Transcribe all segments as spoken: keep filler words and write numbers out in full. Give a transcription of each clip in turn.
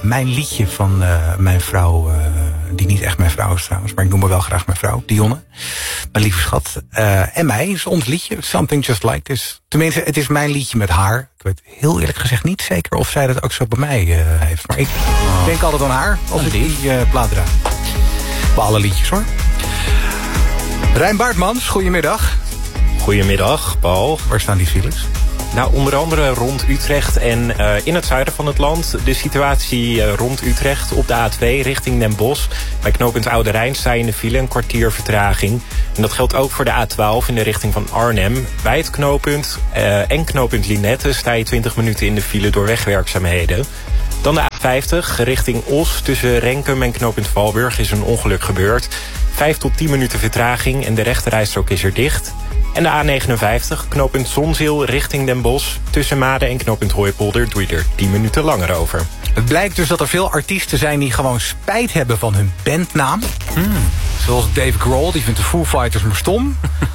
mijn liedje van uh, mijn vrouw... Uh, die niet echt mijn vrouw is trouwens, maar ik noem me wel graag mijn vrouw, Dionne. Mijn lieve schat. Uh, en mij is ons liedje, Something Just Like This. Tenminste, het is mijn liedje met haar. Ik weet heel eerlijk gezegd niet zeker of zij dat ook zo bij mij uh, heeft. Maar ik oh. denk altijd aan haar als ik die uh, plaat draai. Bij alle liedjes hoor. Rijn Baartmans, goedemiddag. Goedemiddag, Paul. Waar staan die files? Nou, onder andere rond Utrecht en uh, in het zuiden van het land. De situatie uh, rond Utrecht op de A twee richting Den Bosch. Bij knooppunt Oude Rijn sta je in de file, een kwartier vertraging. En dat geldt ook voor de A twaalf in de richting van Arnhem. Bij het knooppunt uh, en knooppunt Linette sta je twintig minuten in de file door wegwerkzaamheden. Dan de A vijftig richting Os. Tussen Renkum en knooppunt Valburg is een ongeluk gebeurd. Vijf tot tien minuten vertraging en de rechterrijstrook is er dicht. En de A negenenvijftig, knooppunt Zonzeel richting Den Bosch. Tussen Maden en knooppunt Hooipolder doe je er tien minuten langer over. Het blijkt dus dat er veel artiesten zijn die gewoon spijt hebben van hun bandnaam. Hmm. Zoals Dave Grohl, die vindt de Foo Fighters maar stom.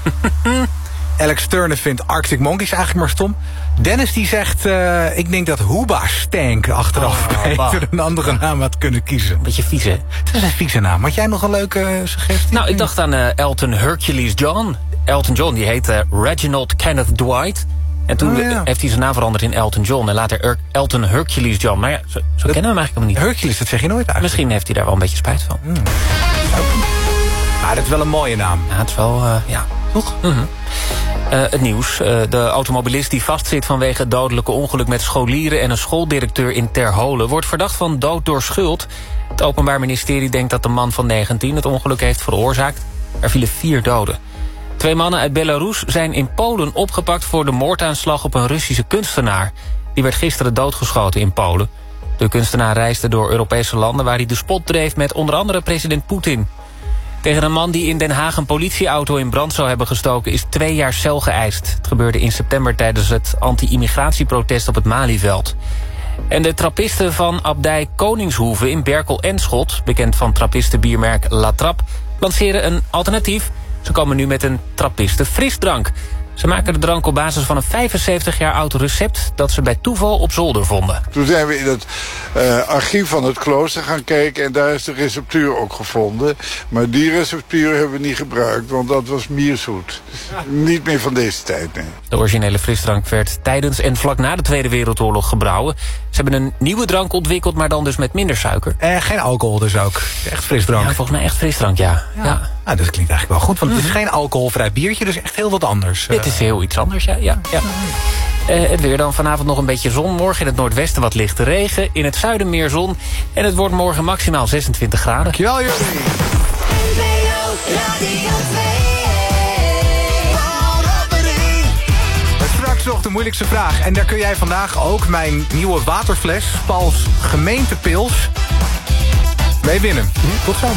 Alex Turner vindt Arctic Monkeys eigenlijk maar stom. Dennis die zegt, uh, ik denk dat Hooba Stank achteraf oh, beter een andere naam had kunnen kiezen. Beetje vies, hè? Het is een vieze naam. Had jij nog een leuke uh, suggestie? Nou, ik dacht aan uh, Elton Hercules John. Elton John, die heette uh, Reginald Kenneth Dwight. En toen oh, ja. heeft hij zijn naam veranderd in Elton John. En later Ur- Elton Hercules John. Maar ja, zo, zo dat, kennen we hem eigenlijk helemaal niet. Hercules, dat zeg je nooit eigenlijk. Misschien heeft hij daar wel een beetje spijt van. Hmm. Maar dat is wel een mooie naam. Ja, het is wel, uh, ja. Toch? Mm-hmm. Uh, het nieuws. Uh, de automobilist die vastzit vanwege het dodelijke ongeluk met scholieren en een schooldirecteur in Terholen wordt verdacht van dood door schuld. Het Openbaar Ministerie denkt dat de man van negentien het ongeluk heeft veroorzaakt. Er vielen vier doden. Twee mannen uit Belarus zijn in Polen opgepakt voor de moordaanslag op een Russische kunstenaar. Die werd gisteren doodgeschoten in Polen. De kunstenaar reisde door Europese landen waar hij de spot dreef met onder andere president Poetin. Tegen een man die in Den Haag een politieauto in brand zou hebben gestoken is twee jaar cel geëist. Het gebeurde in september tijdens het anti-immigratieprotest op het Malieveld. En de trappisten van abdij Koningshoeve in Berkel-en-Schot, bekend van trappistenbiermerk La Trappe, lanceren een alternatief. Ze komen nu met een trappisten frisdrank. Ze maken de drank op basis van een vijfenzeventig jaar oud recept dat ze bij toeval op zolder vonden. Toen zijn we in het uh, archief van het klooster gaan kijken en daar is de receptuur ook gevonden. Maar die receptuur hebben we niet gebruikt, want dat was mierzoet. Ja. Niet meer van deze tijd, nee. De originele frisdrank werd tijdens en vlak na de Tweede Wereldoorlog gebrouwen. Ze hebben een nieuwe drank ontwikkeld, maar dan dus met minder suiker. Eh, geen alcohol dus ook. Echt frisdrank. Ja, volgens mij echt frisdrank, ja. ja. ja. Nou, dat klinkt eigenlijk wel goed, want mm. het is geen alcoholvrij biertje, dus echt heel wat anders. Dit is heel iets anders, ja. ja, ja. Uh, het weer dan vanavond nog een beetje zon. Morgen in het noordwesten wat lichte regen. In het zuiden meer zon. En het wordt morgen maximaal zesentwintig graden. Dankjewel, jullie. Straks nog de moeilijkste vraag. En daar kun jij vandaag ook mijn nieuwe waterfles, Pauls Gemeentepils, mee winnen. Tot zo.